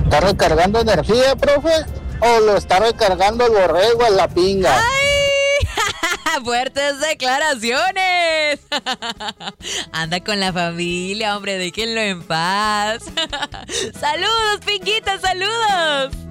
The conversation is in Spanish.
¿Está recargando energía, profe? ¿O lo está recargando el borrego en la pinga? ¡Ay! ¡Fuertes declaraciones! Anda con la familia, hombre, déjenlo en paz. ¡Saludos, Pinguita, saludos!